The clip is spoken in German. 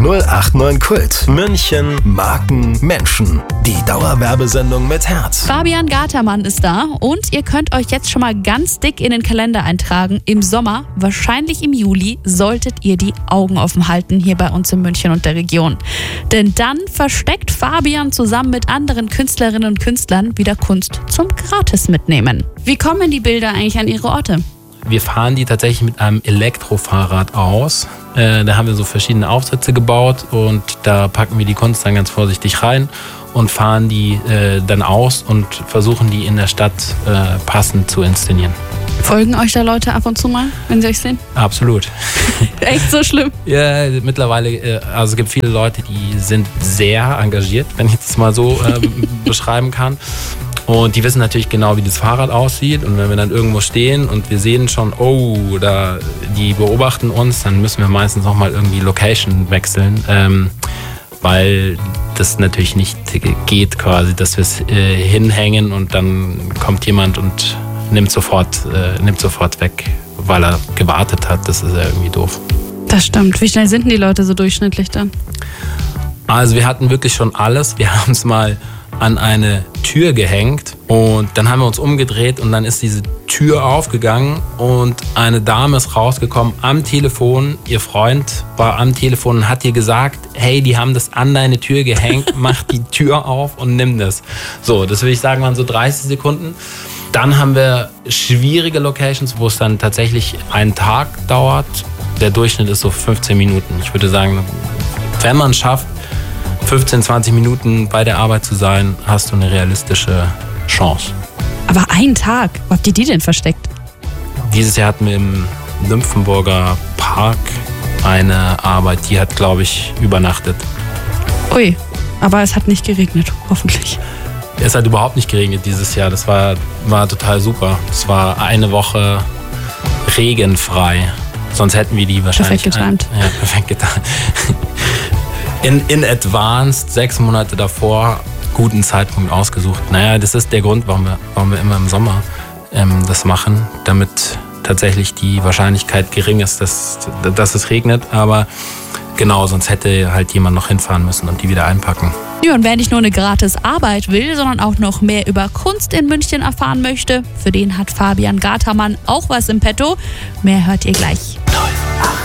089 Kult. München, Marken, Menschen. Die Dauerwerbesendung mit Herz. Fabian Gatermann ist da und ihr könnt euch jetzt schon mal ganz dick in den Kalender eintragen. Im Sommer, wahrscheinlich im Juli, solltet ihr die Augen offen halten hier bei uns in München und der Region. Denn dann versteckt Fabian zusammen mit anderen Künstlerinnen und Künstlern wieder Kunst zum Gratis mitnehmen. Wie kommen die Bilder eigentlich an ihre Orte? Wir fahren die tatsächlich mit einem Elektrofahrrad aus. Da haben wir so verschiedene Aufsätze gebaut und da packen wir die Kunst dann ganz vorsichtig rein und fahren die dann aus und versuchen die in der Stadt passend zu inszenieren. Folgen euch da Leute ab und zu mal, wenn sie euch sehen? Absolut. Echt so schlimm? Ja, mittlerweile, also es gibt viele Leute, die sind sehr engagiert, wenn ich das mal so beschreiben kann. Und die wissen natürlich genau, wie das Fahrrad aussieht. Und wenn wir dann irgendwo stehen und wir sehen schon, oh, die beobachten uns, dann müssen wir meistens noch mal irgendwie Location wechseln, weil das natürlich nicht geht quasi, dass wir es hinhängen und dann kommt jemand und nimmt sofort weg, weil er gewartet hat. Das ist ja irgendwie doof. Das stimmt. Wie schnell sind denn die Leute so durchschnittlich dann? Also wir hatten wirklich schon alles. Wir haben es mal an eine Tür gehängt und dann haben wir uns umgedreht und dann ist diese Tür aufgegangen und eine Dame ist rausgekommen am Telefon. Ihr Freund war am Telefon und hat ihr gesagt, hey, die haben das an deine Tür gehängt, mach die Tür auf und nimm das. So, das würde ich sagen, waren so 30 Sekunden. Dann haben wir schwierige Locations, wo es dann tatsächlich einen Tag dauert. Der Durchschnitt ist so 15 Minuten. Ich würde sagen, wenn man es schafft, 15, 20 Minuten bei der Arbeit zu sein, hast du eine realistische Chance. Aber einen Tag? Wo habt ihr die denn versteckt? Dieses Jahr hatten wir im Nymphenburger Park eine Arbeit, die hat, glaube ich, übernachtet. Ui, aber es hat nicht geregnet, hoffentlich. Es hat überhaupt nicht geregnet dieses Jahr. Das war total super. Es war eine Woche regenfrei. Sonst hätten wir die wahrscheinlich... Perfekt getimt. Ja, perfekt getimt. In advanced 6 Monate davor guten Zeitpunkt ausgesucht. Naja, das ist der Grund, warum wir immer im Sommer das machen, damit tatsächlich die Wahrscheinlichkeit gering ist, dass es regnet. Aber genau, sonst hätte halt jemand noch hinfahren müssen und die wieder einpacken. Ja, und wer nicht nur eine gratis Arbeit will, sondern auch noch mehr über Kunst in München erfahren möchte, für den hat Fabian Gatermann auch was im Petto. Mehr hört ihr gleich.